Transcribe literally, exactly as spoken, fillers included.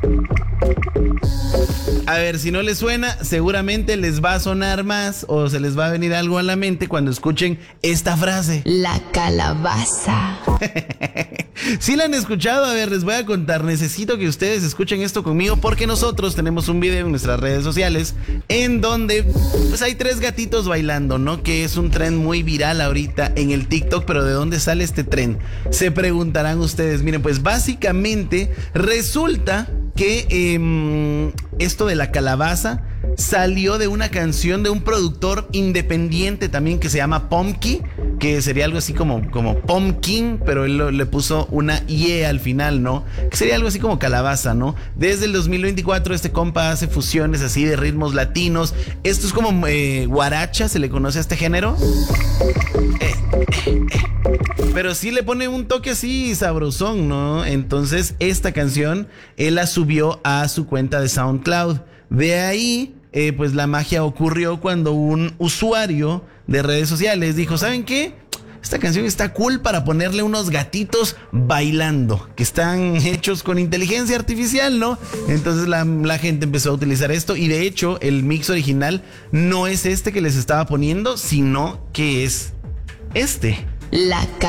A ver, si no les suena, seguramente les va a sonar más o se les va a venir algo a la mente cuando escuchen esta frase. La calabaza. Si la han escuchado, a ver, les voy a contar. Necesito que ustedes escuchen esto conmigo porque nosotros tenemos un video en nuestras redes sociales en donde pues hay tres gatitos bailando, ¿no? Que es un tren muy viral ahorita en el TikTok, pero ¿de dónde sale este tren? Se preguntarán ustedes. Miren, pues básicamente resulta que eh, esto de la calabaza salió de una canción de un productor independiente también que se llama Pumpkin, que sería algo así como, como Pumpkin, pero él lo, le puso una Y al final, ¿no? Que sería algo así como calabaza, ¿no? Desde el dos mil veinticuatro este compa hace fusiones así de ritmos latinos. Esto es como eh, guaracha, ¿se le conoce a este género? Eh, eh, eh. Pero sí le pone un toque así sabrosón, ¿no? Entonces esta canción él la subió a su cuenta de SoundCloud. De ahí, eh, pues la magia ocurrió cuando un usuario de redes sociales dijo, ¿saben qué? Esta canción está cool para ponerle unos gatitos bailando, que están hechos con inteligencia artificial, ¿no? Entonces la, la gente empezó a utilizar esto y de hecho el mix original no es este que les estaba poniendo, sino que es este. La